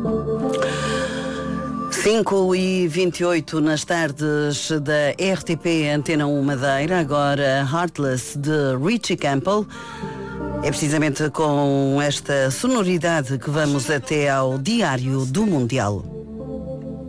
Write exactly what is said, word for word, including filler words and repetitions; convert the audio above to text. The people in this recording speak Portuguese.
cinco e vinte e oito nas tardes da R T P Antena um Madeira, agora Heartless de Richie Campbell. É precisamente com esta sonoridade que vamos até ao Diário do Mundial.